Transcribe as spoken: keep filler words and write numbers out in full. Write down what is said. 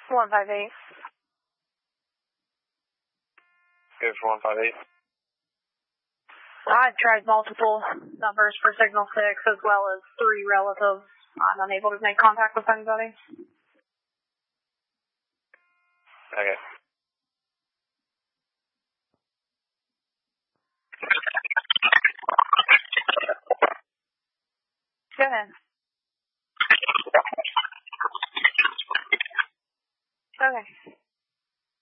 one five eight. Good for one five eight. I've tried multiple numbers for Signal six as well as three relatives. I'm unable to make contact with anybody. Okay. Go ahead. Okay.